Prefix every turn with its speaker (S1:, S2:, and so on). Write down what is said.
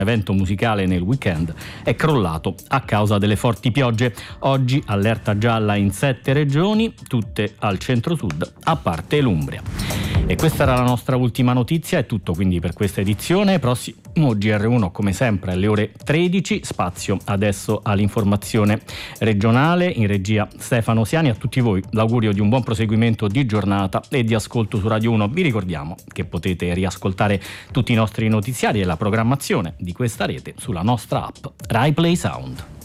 S1: evento musicale nel weekend è crollato a causa delle forti piogge. Oggi allerta gialla in 7 regioni, tutte al centro-sud, a parte l'Umbria. E questa era la nostra ultima notizia, è tutto quindi per questa edizione. Prossimo GR1 come sempre alle ore 13, spazio adesso all'informazione regionale, in regia Stefano Siani. A tutti voi l'augurio di un buon proseguimento di giornata e di ascolto su Radio 1. Vi ricordiamo che potete riascoltare tutti i nostri notiziari e la programmazione di questa rete sulla nostra app Rai Play Sound.